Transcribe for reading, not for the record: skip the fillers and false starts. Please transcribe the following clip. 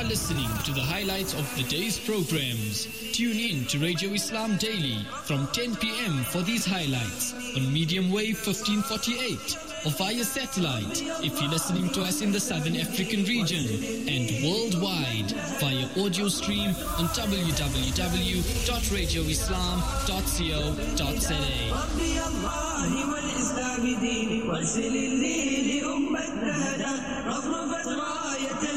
listening to the highlights of the day's programs. Tune in to Radio Islam Daily from 10 p.m. for these highlights on medium wave 1548 or via satellite if you're listening to us in the Southern African region, and worldwide via audio stream on www.radioislam.co.za.